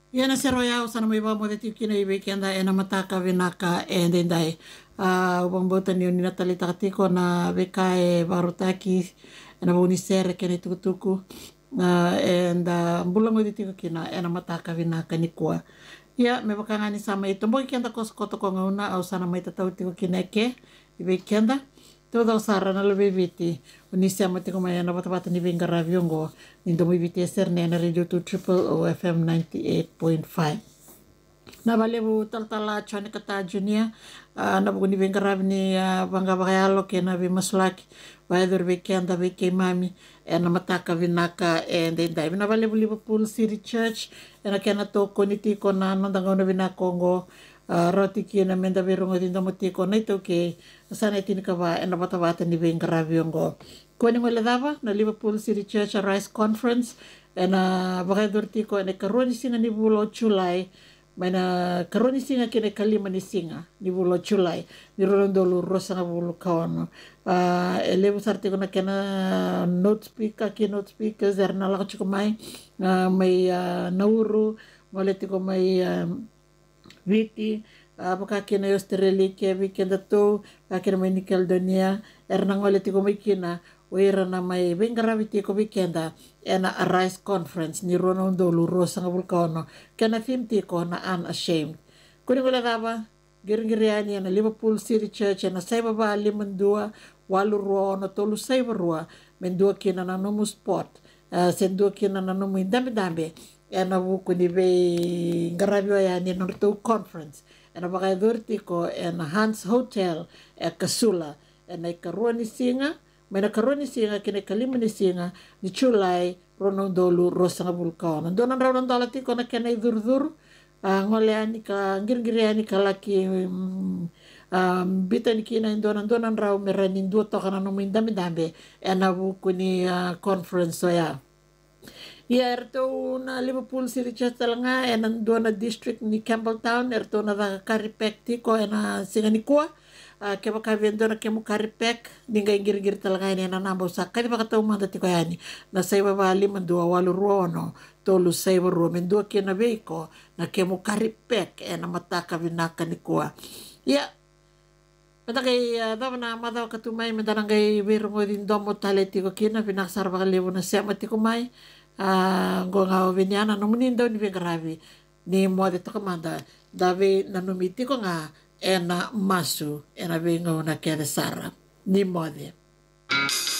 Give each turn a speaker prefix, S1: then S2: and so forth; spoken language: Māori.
S1: Ia na sero ia o sana mai wa mo de tikina I weekenda e na mataka vinaka e ndendai. Ubang bota ni ni natali takatiko na weka e varutaki e na buni sere kene tukutuku. And bulango di tiko kina e na mataka vinaka ni kua. Ia me wakangani sama ito. Mo ikenda koskoto ko ngauna au sana mai tatau tiko kineke I weekenda. Todo sara na lebe viti. Unisi amati ko mai na bata ni venga raviongo. Nindo mo viti eser ne na radio 2 triple o FM 98.5. Na valevu taltala chone kata junia na buguni venga ravni banga bagayalo ke na vi maslaki. Vaedur weekenda weke mami e na mataka vinaka e ndendai. Na valevu Liverpool City Church e na kena toko ni tiko na nandanga na vinakongo. Roti ki na menda virungo dinda motiko na ito ke sana itini ka ba na bata ni venga raviongo. Kone ngole dava na Liverpool City Church Rise Conference e na bagadur tiko e karoni singa ni bulo July may na karoni singa kine kalima ni singa ni bulo July ni rolondolo rosa na bulo kaono elevo sarte ko na kena note speaker ki note speakers na lako chukumai may nauru ngole tiko may viti pakakina Australia ke weekend to pakina may Nickel Donia ngole tiko may kina wera na may vengaraviti ko weekenda na a Rise Conference ni Ronondolo Rosa nga vulkano kena theme tiko na Unashamed. Kuni ngole daba giringiriani na Liverpool City Church na saiba ba limandua walu ruo na tolu saiba rua mendua kina na nomu spot sendua kina na nomu indambe na buku ni be ngaravio ya ni norto conference na bakay durti ko na Hans Hotel Kasula na ikarua ni singa may nakaroon ni singa kine kalima ni singa ni Chulay Ronondolo Rosa nga vulkano doon ang raw ng dalati ko na kena idurdur ngoleani ka girgiriani ka laki bita ni kina doon ang raw meranin duwa to ka na nung dami-dami na buko ni conference so ya erto na Liverpool City Church talanga doon na district ni Campbelltown erto na Karipek tiko na singa ni kuwa kaya makavendo na kaya mukaripek dinga ingir-ingir talaga ini na nambaw sa kaya makataw mga dati ko yani na sa iba bali mandua walu ruono tolu sa iba ruo mendua kaya na veiko na kaya mukaripek na mataka vinaka ni kuwa ya matagay daw na madaw katumay madarangay wiro mo din domo taleti ko kina pinaksar baka libo na siya mati kumay nga vinyana numunin daw ni Vengaravi ni mo dito kamanda davi nanumiti ko nga ena masu ena vengo na kere sara ni mode